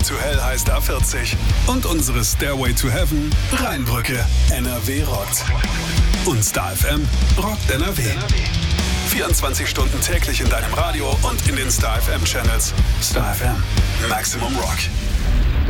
to Hell heißt A40 und unsere Stairway to Heaven Rheinbrücke. NRW rockt. Und Star FM rockt NRW. 24 Stunden täglich in deinem Radio und in den Star FM Channels. Star FM. Maximum Rock.